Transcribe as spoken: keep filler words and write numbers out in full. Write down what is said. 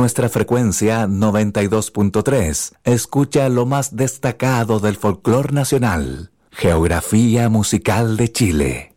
nuestra frecuencia noventa y dos punto tres, escucha lo más destacado del folclore nacional. Geografía musical de Chile.